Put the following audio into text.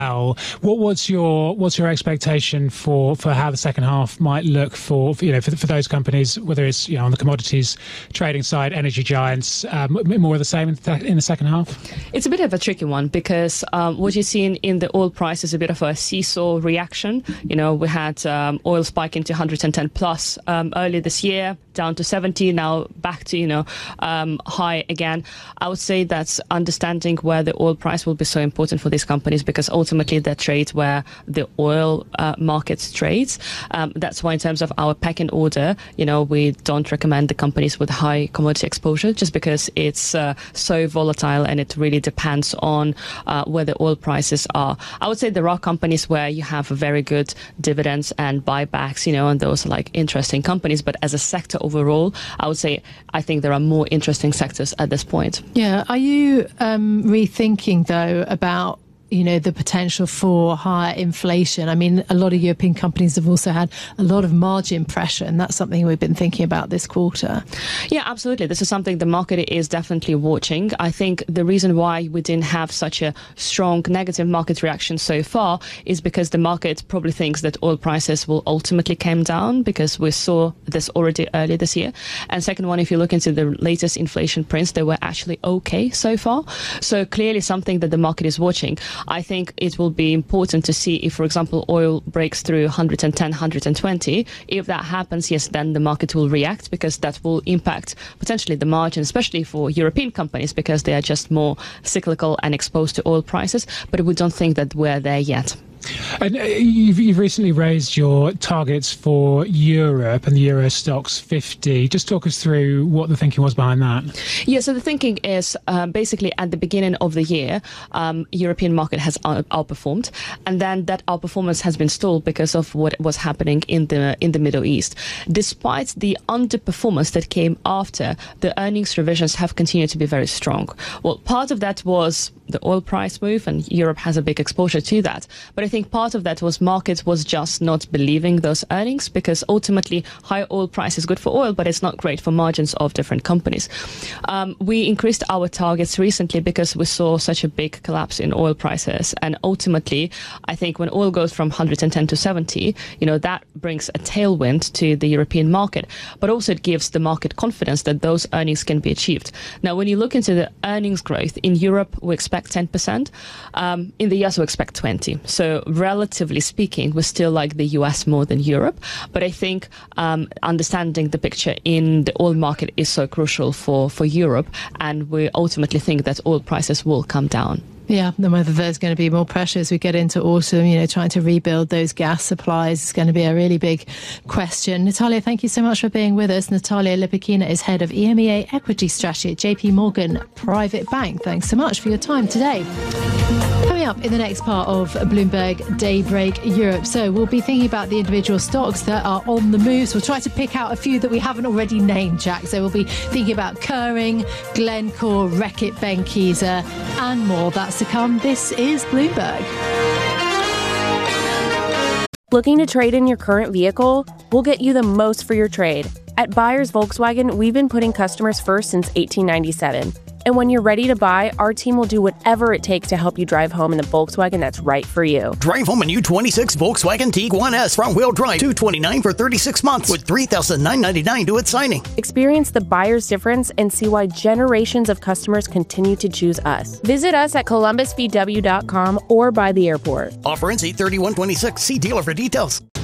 What's your expectation for how the second half might look for those companies, whether it's on the commodities trading side, energy giants, more of the same in the second half? It's a bit of a tricky one because what you're seeing in the oil price is a bit of a seesaw reaction. We had oil spike into 110 plus earlier this year, down to 70, now back to high again. I would say that's understanding where the oil price will be so important for these companies, because ultimately they trade where the oil market trades. That's why in terms of our pecking order, we don't recommend the companies with high commodity exposure, just because it's so volatile and it really depends on where the oil prices are. I would say there are companies where you have very good dividends and buybacks, and those are like interesting companies. But as a sector overall, I would say I think there are more interesting sectors at this point. Yeah. Are you rethinking, though, about the potential for higher inflation? I mean, a lot of European companies have also had a lot of margin pressure, and that's something we've been thinking about this quarter. Yeah, absolutely. This is something the market is definitely watching. I think the reason why we didn't have such a strong negative market reaction so far is because the market probably thinks that oil prices will ultimately come down, because we saw this already earlier this year. And second one, if you look into the latest inflation prints, they were actually okay so far. So clearly something that the market is watching. I think it will be important to see if, for example, oil breaks through 110, 120. If that happens, yes, then the market will react, because that will impact potentially the margin, especially for European companies, because they are just more cyclical and exposed to oil prices. But we don't think that we're there yet. And you've recently raised your targets for Europe and the Euro Stoxx 50. Just talk us through what the thinking was behind that. Yeah, so the thinking is basically at the beginning of the year, European market has outperformed, and then that outperformance has been stalled because of what was happening in the Middle East. Despite the underperformance that came after, the earnings revisions have continued to be very strong. Well, part of that was the oil price move, and Europe has a big exposure to that. But I think part of that was markets was just not believing those earnings, because ultimately high oil price is good for oil, but it's not great for margins of different companies. We increased our targets recently because we saw such a big collapse in oil prices. And ultimately, I think when oil goes from 110 to 70, that brings a tailwind to the European market, but also it gives the market confidence that those earnings can be achieved. Now, when you look into the earnings growth in Europe, we expect 10%. In the US, we expect 20%. So relatively speaking, we still like the US more than Europe. But I think understanding the picture in the oil market is so crucial for Europe. And we ultimately think that oil prices will come down. Yeah, and whether there's going to be more pressure as we get into autumn, trying to rebuild those gas supplies is going to be a really big question. Natalia, thank you so much for being with us. Natalia Lipakina is head of EMEA Equity Strategy at JP Morgan Private Bank. Thanks so much for your time today. Coming up in the next part of Bloomberg Daybreak Europe. So we'll be thinking about the individual stocks that are on the moves. We'll try to pick out a few that we haven't already named, Jack. So we'll be thinking about Kering, Glencore, Reckitt Benckiser and more. That's to come. This is Bloomberg. Looking to trade in your current vehicle? We'll get you the most for your trade. At Buyers Volkswagen, we've been putting customers first since 1897. And when you're ready to buy, our team will do whatever it takes to help you drive home in the Volkswagen that's right for you. Drive home a new 26 Volkswagen Tiguan S front-wheel drive, $229 for 36 months with $3,999 due at signing. Experience the buyer's difference and see why generations of customers continue to choose us. Visit us at columbusvw.com or by the airport. Offer ends 8/31/26. See dealer for details.